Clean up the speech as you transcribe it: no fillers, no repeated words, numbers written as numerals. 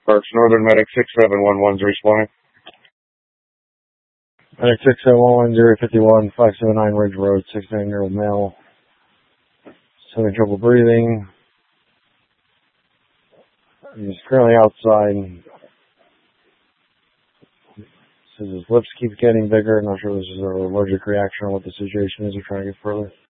Parks, Northern Medic 6711 responding. Medic 6711051, 579 Ridge Road, 69-year-old male. Having trouble breathing. He's currently outside. Says his lips keep getting bigger. Not sure if this is an allergic reaction or what the situation is. We're trying to get further.